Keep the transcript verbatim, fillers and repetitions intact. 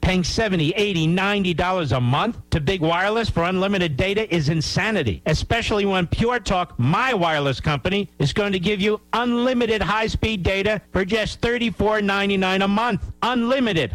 Paying seventy dollars, eighty dollars, ninety dollars a month to Big Wireless for unlimited data is insanity, especially when Pure Talk, my wireless company, is going to give you unlimited high-speed data for just thirty-four ninety-nine a month. Unlimited